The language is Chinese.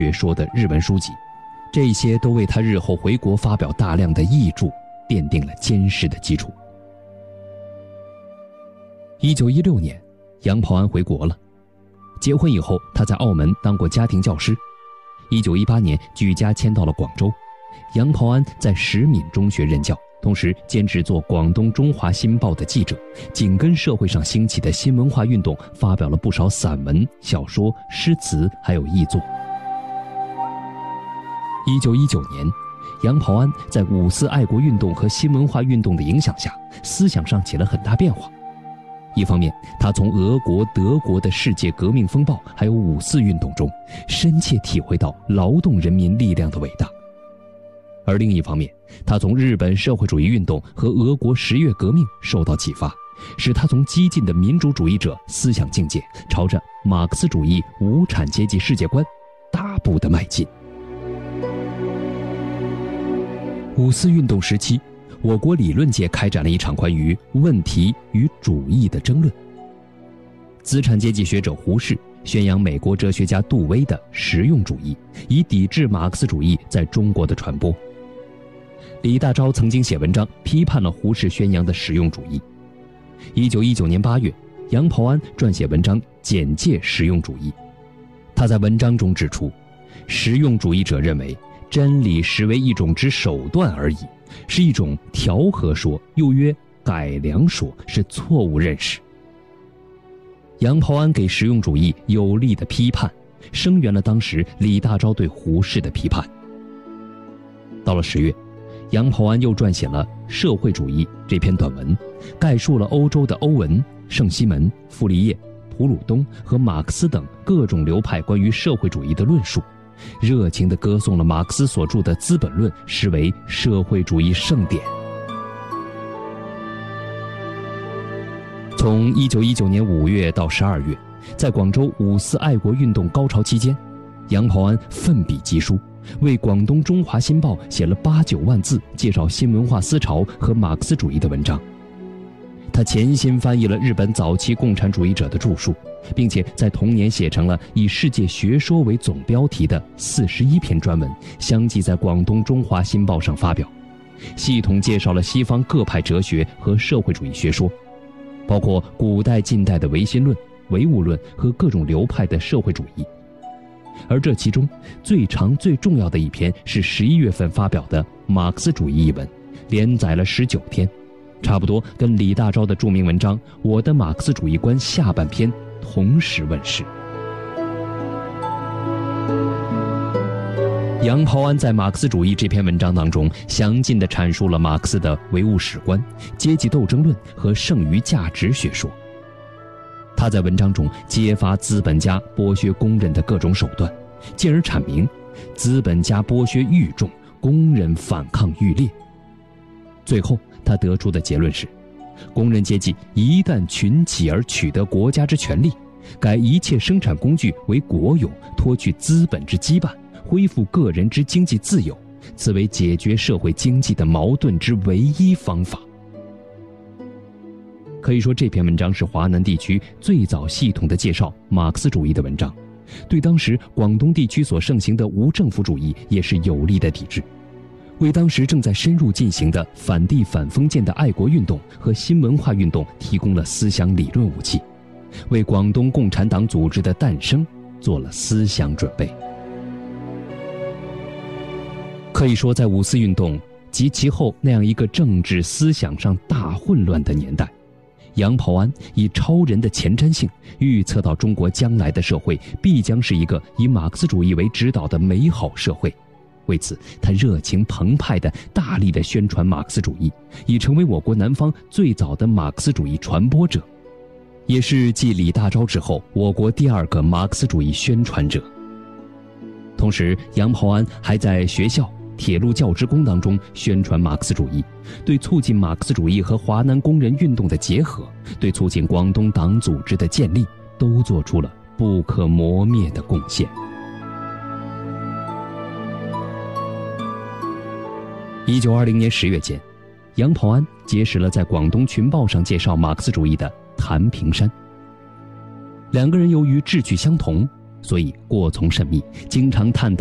学说的日文书籍，这些都为他日后回国发表大量的译著奠定了坚实的基础。1916年，杨匏安回国了。结婚以后，他在澳门当过家庭教师。1918年，举家迁到了广州。杨匏安在石闽中学任教，同时兼职做广东中华新报的记者，紧跟社会上兴起的新文化运动，发表了不少散文、小说、诗词，还有译作。1919年，杨匏安在五四爱国运动和新文化运动的影响下，思想上起了很大变化。一方面，他从俄国、德国的世界革命风暴还有五四运动中，深切体会到劳动人民力量的伟大；而另一方面，他从日本社会主义运动和俄国10月革命受到启发，使他从激进的民主主义者思想境界，朝着马克思主义无产阶级世界观大步地迈进。五四运动时期，我国理论界开展了一场关于问题与主义的争论。资产阶级学者胡适宣扬美国哲学家杜威的实用主义，以抵制马克思主义在中国的传播。李大钊曾经写文章批判了胡适宣扬的实用主义。1919年8月，杨匏安撰写文章简介实用主义。他在文章中指出，实用主义者认为真理实为一种之手段而已，是一种调和说，又曰改良说，是错误认识。杨匏安给实用主义有力的批判，声援了当时李大钊对胡适的批判。到了10月，杨匏安又撰写了《社会主义》这篇短文，概述了欧洲的欧文、圣西门、傅立叶、普鲁东和马克思等各种流派关于社会主义的论述，热情地歌颂了马克思所著的《资本论》，视为社会主义圣典。从1919年5月到12月，在广州五四爱国运动高潮期间，杨匏安奋笔疾书，为广东中华新报写了8、9万字介绍新文化思潮和马克思主义的文章。他潜心翻译了日本早期共产主义者的著述，并且在同年写成了以世界学说为总标题的41篇专文，相继在广东中华新报上发表，系统介绍了西方各派哲学和社会主义学说，包括古代近代的唯心论、唯物论和各种流派的社会主义。而这其中最长最重要的一篇是11月份发表的《马克思主义》一文，连载了19天，差不多跟李大钊的著名文章《我的马克思主义观》下半篇同时问世。杨匏安在《马克思主义》这篇文章当中，详尽地阐述了马克思的唯物史观、阶级斗争论和剩余价值学说。他在文章中揭发资本家剥削工人的各种手段，进而阐明资本家剥削愈重，工人反抗愈烈。最后他得出的结论是，工人阶级一旦群起而取得国家之权利，改一切生产工具为国有，脱去资本之羁绊，恢复个人之经济自由，此为解决社会经济的矛盾之唯一方法。可以说，这篇文章是华南地区最早系统的介绍马克思主义的文章，对当时广东地区所盛行的无政府主义也是有力的抵制，为当时正在深入进行的反帝反封建的爱国运动和新文化运动提供了思想理论武器，为广东共产党组织的诞生做了思想准备。可以说，在五四运动及其后那样一个政治思想上大混乱的年代，杨匏安以超人的前瞻性预测到中国将来的社会必将是一个以马克思主义为指导的美好社会。为此，他热情澎湃地大力地宣传马克思主义，已成为我国南方最早的马克思主义传播者，也是继李大钊之后我国第2个马克思主义宣传者。同时，杨匏安还在学校、铁路教职工当中宣传马克思主义，对促进马克思主义和华南工人运动的结合，对促进广东党组织的建立，都做出了不可磨灭的贡献。1920年10月间，杨匏安结识了在广东群报上介绍马克思主义的谭平山。两个人由于志趣相同， 所以过从甚密，经常探讨